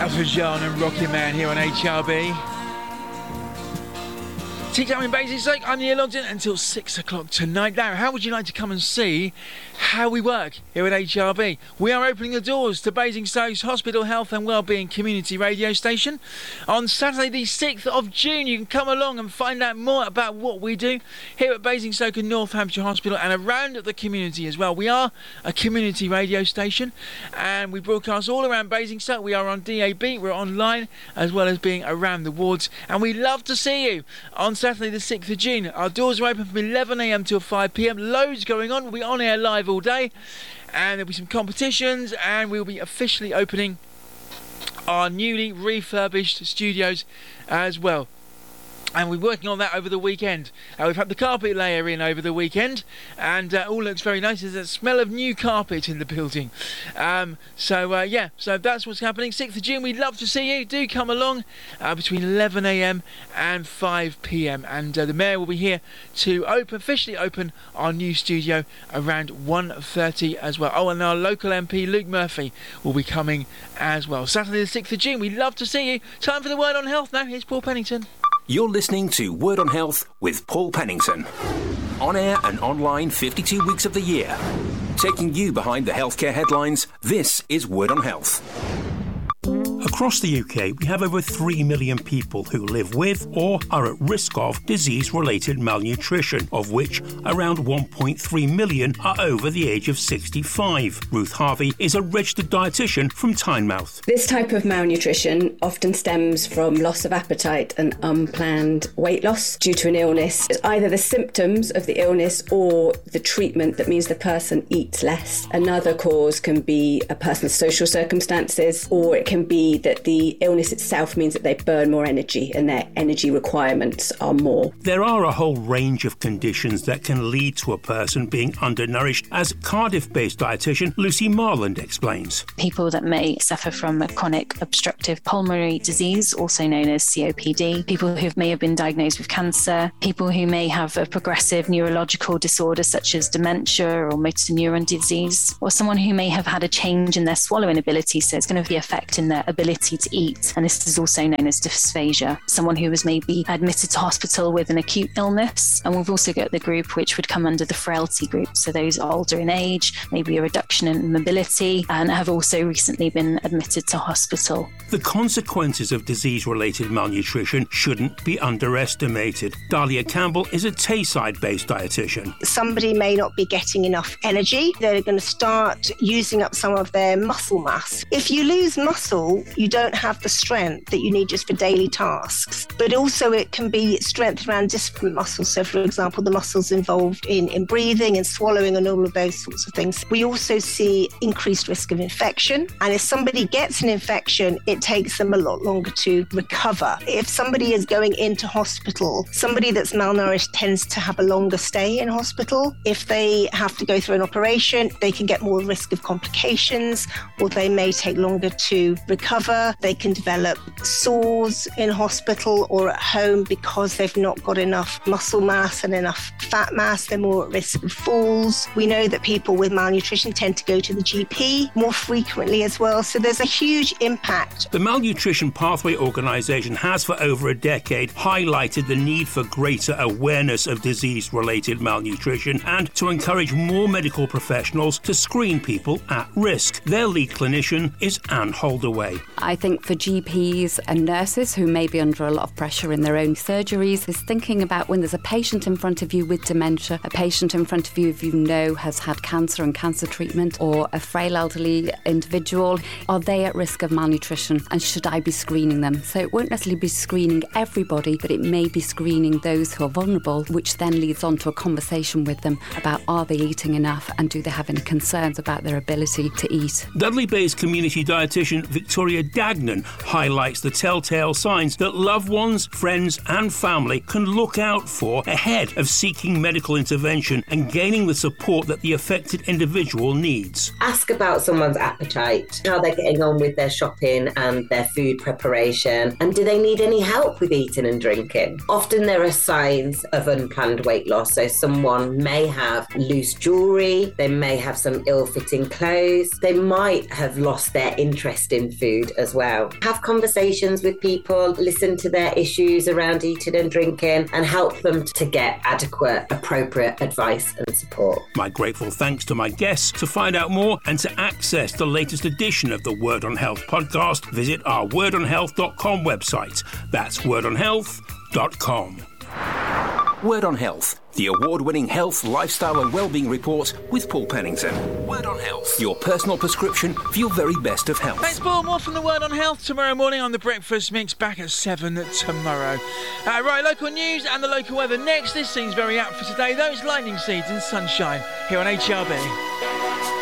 Elton John and Rocket Man here on HRB. Tea time in Basingstoke. I'm Neil Longton until 6 o'clock tonight. Now, how would you like to come and see how we work here at HRB? We are opening the doors to Basingstoke's Hospital Health and Wellbeing Community Radio Station on Saturday the 6th of June. You can come along and find out more about what we do here at Basingstoke and North Hampshire Hospital and around the community as well. We are a community radio station and we broadcast all around Basingstoke. We are on DAB, we're online, as well as being around the wards, and we love to see you on Saturday the 6th of June. Our doors are open from 11am till 5pm. Loads going on. We'll be on air live all day, and there'll be some competitions, and we'll be officially opening our newly refurbished studios as well. And we're working on that over the weekend. We've had the carpet layer in over the weekend, and all looks very nice. There's a smell of new carpet in the building. So that's what's happening. 6th of June, we'd love to see you. Do come along between 11am and 5pm. And the Mayor will be here to officially open our new studio around 1:30 as well. Oh, and our local MP, Luke Murphy, will be coming as well. Saturday the 6th of June, we'd love to see you. Time for the Word on Health now. Here's Paul Pennington. You're listening to Word on Health with Paul Pennington. On air and online 52 weeks of the year. Taking you behind the healthcare headlines, this is Word on Health. Across the UK, we have over 3 million people who live with or are at risk of disease-related malnutrition, of which around 1.3 million are over the age of 65. Ruth Harvey is a registered dietitian from Tynemouth. This type of malnutrition often stems from loss of appetite and unplanned weight loss due to an illness. It's either the symptoms of the illness or the treatment that means the person eats less. Another cause can be a person's social circumstances, or it can be that the illness itself means that they burn more energy and their energy requirements are more. There are a whole range of conditions that can lead to a person being undernourished, as Cardiff-based dietitian Lucy Marland explains. People that may suffer from a chronic obstructive pulmonary disease, also known as COPD, people who may have been diagnosed with cancer, people who may have a progressive neurological disorder such as dementia or motor neuron disease, or someone who may have had a change in their swallowing ability, so it's going to be affecting their ability to eat, and this is also known as dysphagia. Someone who was maybe admitted to hospital with an acute illness, and we've also got the group which would come under the frailty group, so those older in age, maybe a reduction in mobility, and have also recently been admitted to hospital. The consequences of disease-related malnutrition shouldn't be underestimated. Dahlia Campbell is a Tayside-based dietitian. Somebody may not be getting enough energy. They're going to start using up some of their muscle mass. If you lose muscle, you don't have the strength that you need just for daily tasks. But also it can be strength around different muscles. So, for example, the muscles involved in breathing and swallowing and all of those sorts of things. We also see increased risk of infection. And if somebody gets an infection, it takes them a lot longer to recover. If somebody is going into hospital, somebody that's malnourished tends to have a longer stay in hospital. If they have to go through an operation, they can get more risk of complications, or they may take longer to recover. They can develop sores in hospital or at home because they've not got enough muscle mass and enough fat mass. They're more at risk of falls. We know that people with malnutrition tend to go to the GP more frequently as well. So there's a huge impact. The Malnutrition Pathway Organisation has for over a decade highlighted the need for greater awareness of disease-related malnutrition and to encourage more medical professionals to screen people at risk. Their lead clinician is Anne Holdaway. I think for GPs and nurses who may be under a lot of pressure in their own surgeries is thinking about when there's a patient in front of you with dementia, a patient in front of you if you know has had cancer and cancer treatment, or a frail elderly individual, are they at risk of malnutrition and should I be screening them? So it won't necessarily be screening everybody, but it may be screening those who are vulnerable, which then leads on to a conversation with them about are they eating enough and do they have any concerns about their ability to eat. Dudley-based community dietitian Victoria Dagnan highlights the telltale signs that loved ones, friends and family can look out for ahead of seeking medical intervention and gaining the support that the affected individual needs. Ask about someone's appetite, how they're getting on with their shopping and their food preparation, and do they need any help with eating and drinking. Often there are signs of unplanned weight loss, so someone may have loose jewellery, they may have some ill-fitting clothes, they might have lost their interest in food as well. Have conversations with people, listen to their issues around eating and drinking, and help them to get adequate, appropriate advice and support. My grateful thanks to my guests. To find out more and to access the latest edition of the Word on Health podcast, visit our wordonhealth.com website. That's wordonhealth.com. Word on Health, the award-winning health, lifestyle and wellbeing report with Paul Pennington. Word on Health, your personal prescription for your very best of health. Thanks, Paul. More from the Word on Health tomorrow morning on the Breakfast Mix, back at 7 tomorrow. Right, local news and the local weather next. This seems very apt for today, though. It's lightning seeds and sunshine here on HRB.